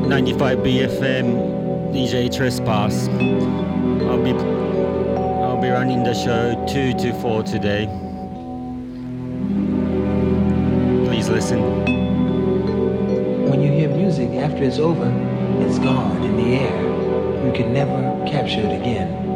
95 BFM, DJ Trespass. I'll be running the show 2 to 4 today. Please listen. When you hear music, after it's over, it's gone in the air. You can never capture it again.